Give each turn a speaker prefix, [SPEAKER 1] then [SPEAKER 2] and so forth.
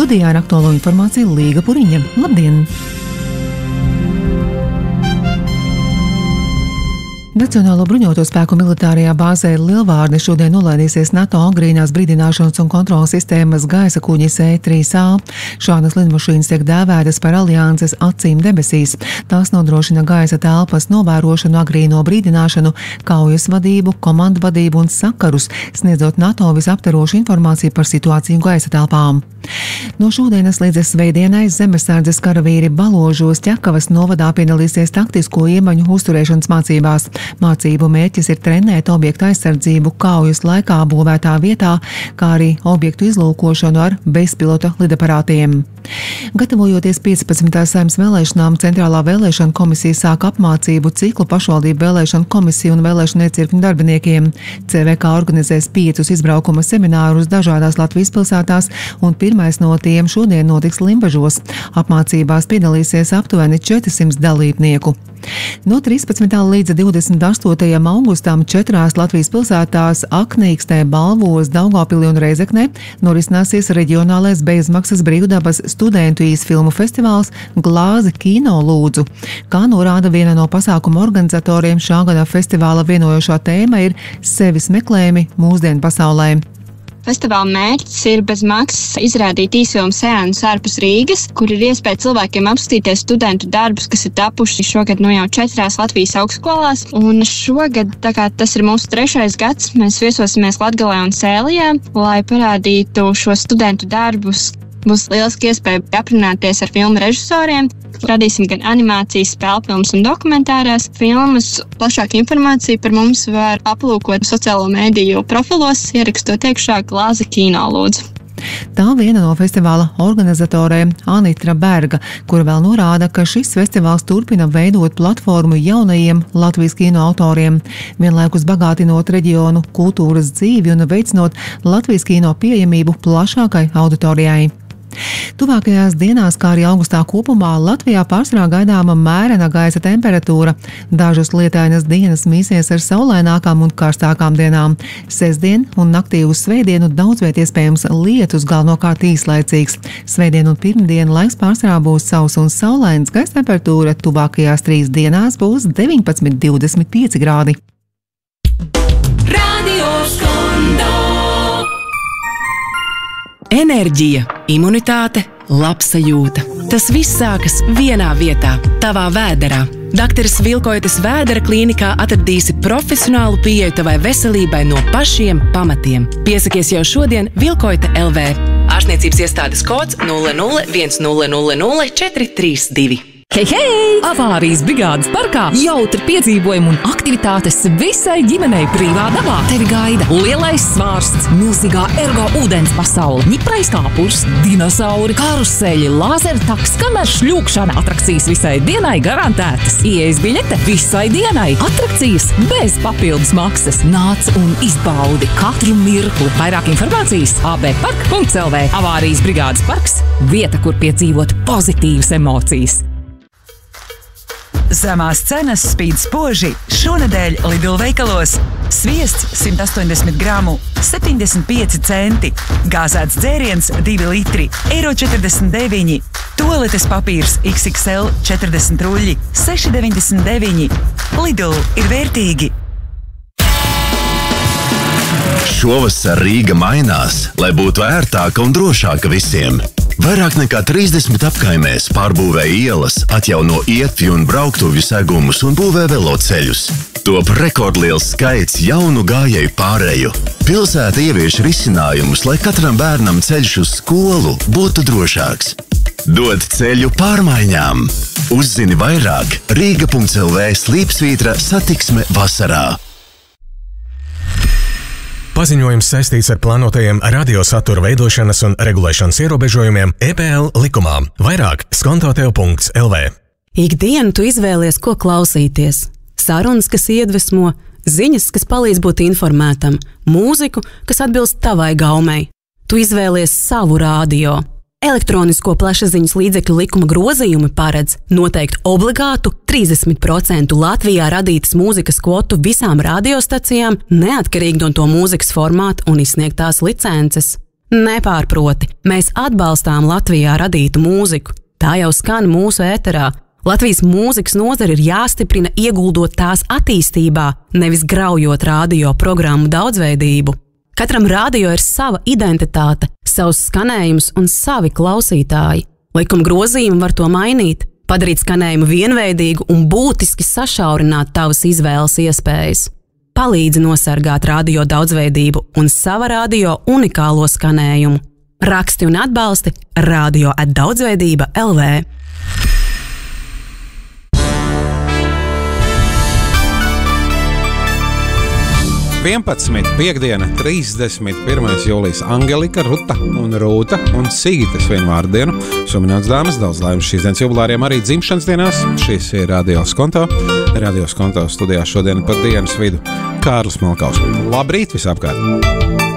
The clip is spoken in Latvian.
[SPEAKER 1] Studijā ar aktuālo informāciju Līga Puriņa. Labdien! Nacionālo bruņoto spēku militārajā bāzē Lielvārde šodien nolaidīsies NATO agrīnās brīdināšanas un kontrolas sistēmas gaisa kuģis E3A. Šādas lidmašīnas tiek dēvētas par alianses acīm debesīs. Tās nodrošina gaisa telpas novērošanu, agrīno brīdināšanu, kaujas vadību, komandu vadību un sakarus, sniedzot NATO visaptverošu informāciju par situāciju gaisa telpām. No šodienas līdz svētdienai zemesardzes karavīri Baložos Ķekavas novadā piedalīsies taktisko iemaņu uzturēšanas mācībās. Mācību mērķis ir trenēt objektu aizsardzību kaujas laikā būvētā vietā, kā arī objektu izlūkošanu ar bezpilota lidaparātiem. Gatavojoties 15. Saeimas vēlēšanām, Centrālā vēlēšana komisija sāk apmācību ciklu pašvaldību vēlēšanu komisiju un vēlēšanu iecirkņu darbiniekiem. CVK organizēs 5 izbraukuma seminārus dažādās Latvijas pilsētās, un pirmais no tiem šodien notiks Limbažos. Apmācībās piedalīsies aptuveni 400 dalībnieku. No 13. līdz 28. augustam 4 Latvijas pilsētās – Aknīkstē, Balvos, Daugavpilī un Reizeknē – norisināsies reģionālais bezmaksas brīvdabas studentu īsfilmu festivāls Glāze kino lūdzu. Kā norāda viena no pasākuma organizatoriem, šā gada festivāla vienojošā tēma ir sevis meklējumi mūsdienu pasaulē.
[SPEAKER 2] Festivāla mērķis ir bez maksas izrādīt īsfilmu seansus ārpus Rīgas, kur ir iespēja cilvēkiem apskatīties studentu darbus, kas ir tapuši šogad jau 4 Latvijas augstskolās. Un šogad, tā kā tas ir mūsu 3. gads, mēs viesosimies Latgalē un Sēlijā, lai parādītu šo studentu darbus. Būs lieliski iespēja aprunāties ar filmu režisoriem. Radīsim gan animācijas, spēlfilmas un dokumentārās filmas. Plašāku informāciju par mums var aplūkot sociālo mēdīju profilos, ierakstot iekšā Glāze kino lūdzu.
[SPEAKER 1] Tā viena no festivāla organizatoriem Anitra Berga, kura vēl norāda, ka šis festivāls turpina veidot platformu jaunajiem Latvijas kino autoriem, vienlaikus bagātinot reģionu kultūras dzīvi un veicinot Latvijas kino pieejamību plašākai auditorijai. Tuvākajās dienās, kā arī augustā kopumā, Latvijā pārsvarā gaidāma mērena gaisa temperatūra. Dažas lietainas dienas mīsies ar saulainākām un karstākām dienām. Sestdien un naktī uz svētdienu daudz viet iespējams lietus, galvenokārt īslaicīgs. Svētdien un pirmdien laiks pārsvarā būs sauss un saulains, gaisa temperatūra tuvākajās 3 dienās būs 19–25 grādi.
[SPEAKER 3] Enerģija, imunitāte, labsajūta. Tas viss sākas vienā vietā – tavā vēderā. Dakteres Vilkoites Vēdera klīnikā atradīsi profesionālu pieeju tavai veselībai no pašiem pamatiem. Piesakies jau šodien Vilkoite LV. Ārstniecības iestādes kods 0010000432.
[SPEAKER 4] Hei, hei! Avārijas brigādes parkā jautri piedzīvojumi un aktivitātes visai ģimenei brīvā dabā. Tevi gaida lielais svārsts, milzīgā ergo ūdens pasaule, ņiprais kāpurs, dinosauri, karuseļi, lāzertaks, kamēr šļūkšana atrakcijas visai dienai garantētas. Ieejas biļete visai dienai. Atrakcijas bez papildus maksas. Nāc un izbaudi katru mirkli. Vairāk informācijas abpark.lv. Avārijas brigādes parks – vieta, kur piedzīvot pozitīvas emocijas.
[SPEAKER 5] Zemās cenas spīd spoži šonedēļ Lidl veikalos. Sviests 180 gramu, 75 centi. Gāzēts dzēriens 2 litri, €49. Toaletes papīrs XXL 40 ruļļi, 6,99. Lidl ir vērtīgi.
[SPEAKER 6] Šovasar Rīga mainās, lai būtu ērtāka un drošāka visiem. Vairāk nekā 30 apkaimēs pārbūvē ielas, atjauno ietvju un brauktuvju segumus un būvē veloceļus. Top rekordliels skaits jaunu gājēju pāreju. Pilsēta ievieš risinājumus, lai katram bērnam ceļš uz skolu būtu drošāks. Dod ceļu pārmaiņām. Uzzini vairāk Rīga.lv/satiksme vasarā.
[SPEAKER 7] Paziņojums saistīts ar plānotajiem radiosatura veidošanas un regulēšanas ierobežojumiem EPL likumā. Vairāk skontotev.lv.
[SPEAKER 8] Ikdienu tu izvēlies, ko klausīties. Sarunas, kas iedvesmo, ziņas, kas palīdz būt informētam, mūziku, kas atbilst tavai gaumei. Tu izvēlies savu radio. Elektronisko plašsaziņas līdzekļu likuma grozījumi paredz noteikt obligātu 30% Latvijā radītas mūzikas kvotu visām radiostacijām, neatkarīgi no to mūzikas formāta un izsniegtās licences. Nepārproti, mēs atbalstām Latvijā radītu mūziku. Tā jau skan mūsu ēterā. Latvijas mūzikas nozare ir jāstiprina, ieguldot tās attīstībā, nevis graujot radio programmu daudzveidību. Katram radio ir sava identitāte, savs skanējums un savi klausītāji. Likuma grozījumi var to mainīt, padarīt skanējumu vienveidīgu un būtiski sašaurināt tavas izvēles iespējas. Palīdzi nosargāt radio daudzveidību un sava radio unikālo skanējumu. Raksti un atbalsti radio@daudzveidība LV.
[SPEAKER 9] Piektdiena, 31. jūlijas. Angelika, Ruta un Rūta un Sigītas vienvārdienu. Suminēts dāmas, daudz laimes šīs dienas jubilāriem arī dzimšanas dienās. Šis ir Radio Skonto. Radio Skonto studijā šodien pat dienas vidu Kārlis Malkaus. Labrīt visapkārt!